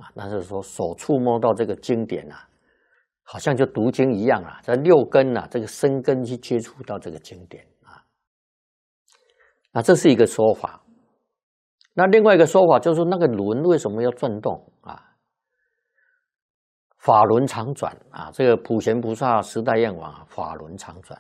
但是说手触摸到这个经典啊，好像就读经一样啊，在六根啊，这个身根去接触到这个经典啊，那这是一个说法。那另外一个说法就是那个轮为什么要转动啊？法轮常转啊，这个普贤菩萨十大愿王啊，法轮常转。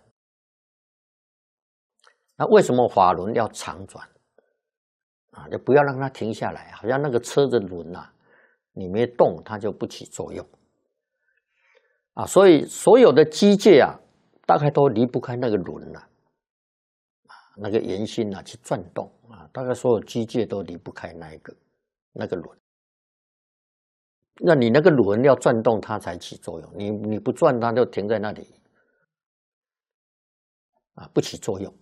那为什么法轮要常转啊？就不要让它停下来，好像那个车子轮啊，你没动它就不起作用啊。所以所有的机械啊，大概都离不开那个轮了啊，那个圆心啊去转动啊，大概所有机械都离不开那个轮。那你那个轮要转动它才起作用，你不转它就停在那里啊，不起作用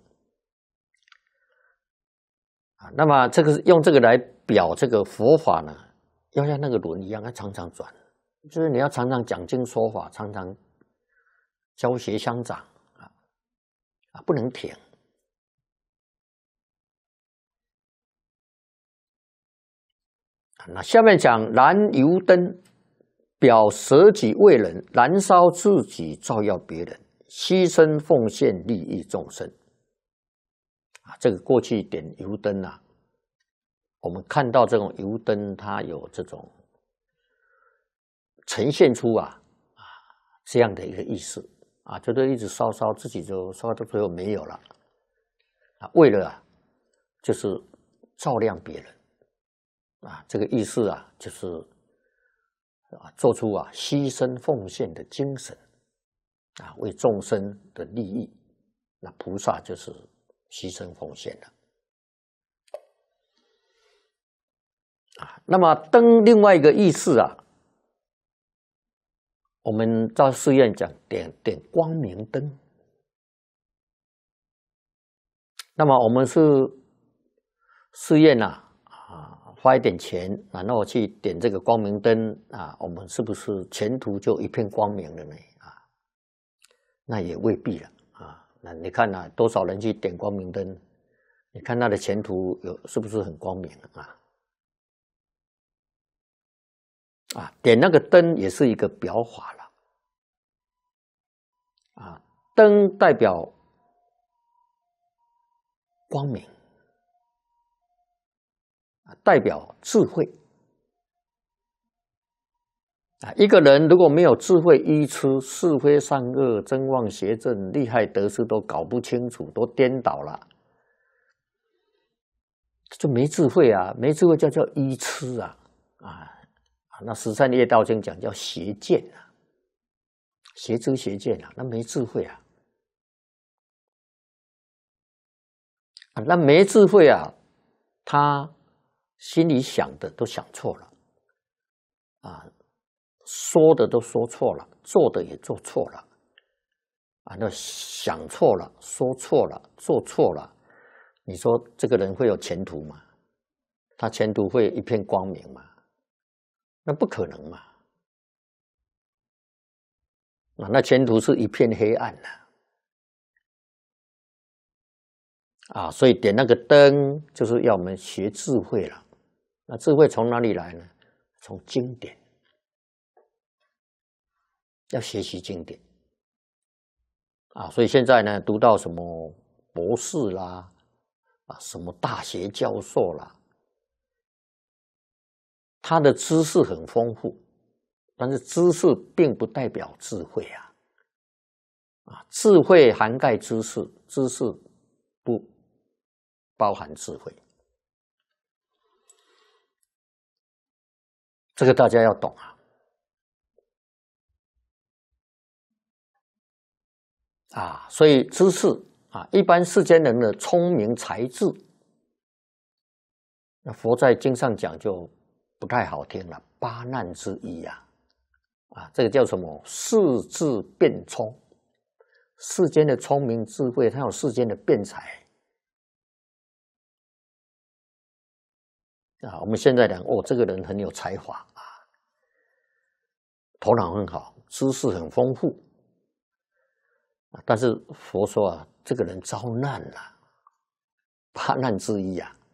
啊。那么这个用这个来表这个佛法呢，要像那个轮一样，要常常转，就是你要常常讲经说法，常常教学相长啊，不能停。那下面讲燃油灯，表舍己为人，燃烧自己，照耀别人，牺牲奉献，利益众生。啊，这个过去点油灯啊，我们看到这种油灯，它有这种呈现出这样的一个意思啊，就是一直烧自己就烧到最后没有了啊，为了就是照亮别人。啊，这个意思啊，就是做出牺牲奉献的精神啊，为众生的利益。那菩萨就是牺牲奉献的啊。那么灯另外一个意思啊，我们到寺院讲点光明灯。那么我们是寺院花一点钱，然后去点这个光明灯啊，我们是不是前途就一片光明了呢？啊，那也未必了啊。那你看多少人去点光明灯，你看他的前途是不是很光明啊？点那个灯也是一个表法了啊，灯代表光明。代表智慧啊！一个人如果没有智慧，愚痴、是非善恶、真妄邪正、利害得失都搞不清楚，都颠倒了，就没智慧啊！没智慧叫愚痴那十善业道经讲叫邪见邪知邪见那没智慧那没智慧他心里想的都想错了说的都说错了，做的也做错了那想错了，说错了，做错了，你说这个人会有前途吗？他前途会一片光明吗？那不可能嘛那前途是一片黑暗所以点那个灯就是要我们学智慧了。那智慧从哪里来呢？从经典，要学习经典所以现在呢，读到什么博士啦什么大学教授啦，他的知识很丰富，但是知识并不代表智慧智慧涵盖知识，知识不包含智慧，这个大家要懂所以知识一般世间人的聪明才智，那佛在经上讲就不太好听了，八难之一这个叫什么？世智辩聪，世间的聪明智慧，它有世间的辩才我们现在讲这个人很有才华头脑很好，知识很丰富但是佛说这个人遭难了，八难之一